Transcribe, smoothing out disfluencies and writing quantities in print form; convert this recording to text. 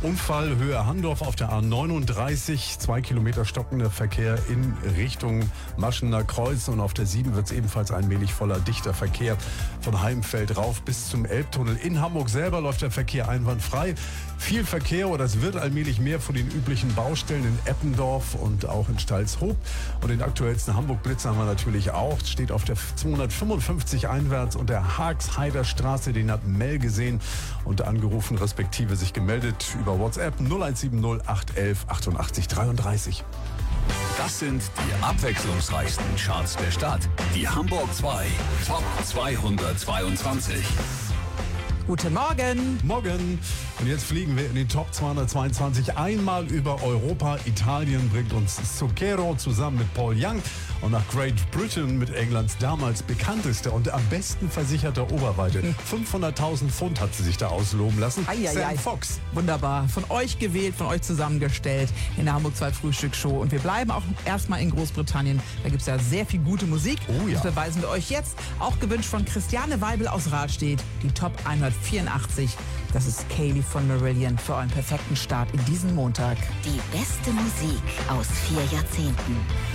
Unfall Höhe Handorf auf der A39, 2 Kilometer stockender Verkehr in Richtung Maschener Kreuz und auf der 7 wird es ebenfalls allmählich voller dichter Verkehr von Heimfeld rauf bis zum Elbtunnel. In Hamburg selber läuft der Verkehr einwandfrei. Viel Verkehr oder es wird allmählich mehr von den üblichen Baustellen in Eppendorf und auch in Stalzhoop. Und den aktuellsten Hamburg-Blitz haben wir natürlich auch. Steht auf der 255 einwärts und der Haagsheider Straße. Den hat Mel gesehen und angerufen, respektive sich gemeldet über WhatsApp 0170 811 88 33. Das sind die abwechslungsreichsten Charts der Stadt. Die Hamburg 2 Top 222. Guten Morgen. Morgen. Und jetzt fliegen wir in den Top 222 einmal über Europa. Italien bringt uns Zucchero zusammen mit Paul Young und nach Great Britain mit Englands damals bekanntester und am besten versicherter Oberweite. 500.000 Pfund hat sie sich da ausloben lassen. Sam Fox. Wunderbar. Von euch gewählt, von euch zusammengestellt in der Hamburg 2 Frühstücksshow. Und wir bleiben auch erstmal in Großbritannien. Da gibt es ja sehr viel gute Musik. Oh ja. Das beweisen wir euch jetzt. Auch gewünscht von Christiane Weibel aus Rahlstedt. Die Top 184. Das ist Kaylee von Marillion für euren perfekten Start in diesen Montag. Die beste Musik aus 4 Jahrzehnten.